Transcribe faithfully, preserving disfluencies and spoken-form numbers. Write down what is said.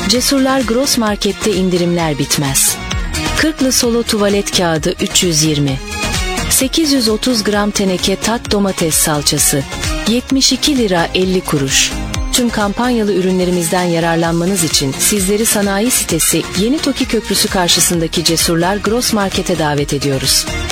Cesurlar Gross Market'te indirimler bitmez. kırklı solo tuvalet kağıdı üç yüz yirmi. sekiz yüz otuz gram teneke tat domates salçası yetmiş iki lira elli kuruş. Tüm kampanyalı ürünlerimizden yararlanmanız için sizleri sanayi sitesi Yeni Toki Köprüsü karşısındaki Cesurlar Gross Market'e davet ediyoruz.